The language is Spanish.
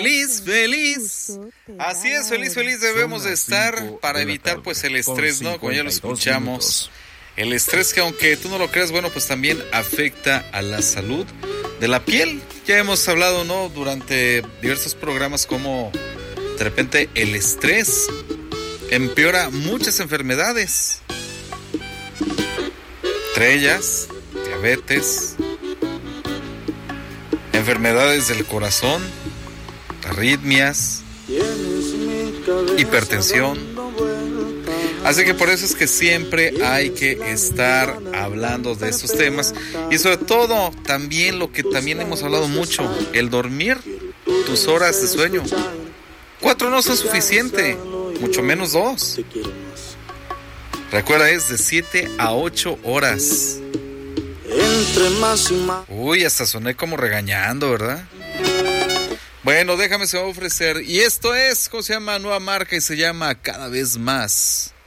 Feliz, feliz. Así es, feliz, feliz debemos de estar para evitar pues el estrés, ¿no? Como ya lo escuchamos. El estrés que aunque tú no lo creas, bueno, pues también afecta a la salud de la piel. Ya hemos hablado, ¿no? Durante diversos programas como de repente el estrés empeora muchas enfermedades. Entre ellas, diabetes, enfermedades del corazón, arritmias, hipertensión. Así que por eso es que siempre hay que estar hablando de estos temas y sobre todo también lo que también hemos hablado mucho, el dormir tus horas de sueño. 4 no son suficiente, mucho menos 2. Recuerda, es de 7 a 8 horas. Uy, hasta soné como regañando, ¿verdad? Bueno, déjame, se va a ofrecer. Y esto es, ¿cómo se llama? Nueva marca y se llama Cada Vez Más.